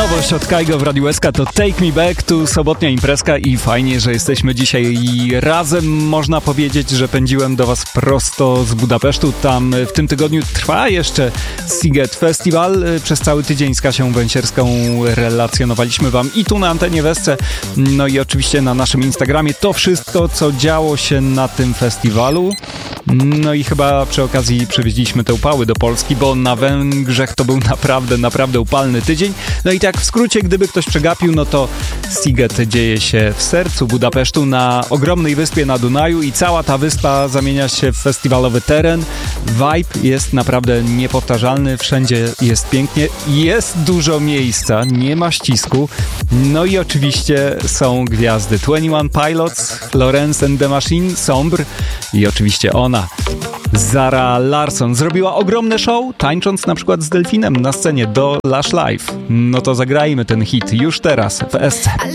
Nowość od Kaigo w Radiu SK to Take Me Back, tu sobotnia imprezka i fajnie, że jesteśmy dzisiaj razem. Można powiedzieć, że pędziłem do was prosto z Budapesztu. Tam w tym tygodniu trwa jeszcze Sziget Festival. Przez cały tydzień z Kasią Węsierską relacjonowaliśmy wam i tu na antenie w SC, no i oczywiście na naszym Instagramie to wszystko, co działo się na tym festiwalu. No i chyba przy okazji przywieźliśmy te upały do Polski, bo na Węgrzech to był naprawdę upalny tydzień. No i tak w skrócie, gdyby ktoś przegapił, no to Sziget dzieje się w sercu Budapesztu, na ogromnej wyspie na Dunaju i cała ta wyspa zamienia się w festiwalowy teren. Vibe jest naprawdę niepowtarzalny, wszędzie jest pięknie, jest dużo miejsca, nie ma ścisku. No i oczywiście są gwiazdy 21 Pilots, Florence and the Machine, Sombre i oczywiście ona, Zara Larsson, zrobiła ogromne show, tańcząc na przykład z delfinem na scenie do Lush Live. No to zagrajmy ten hit już teraz w SC.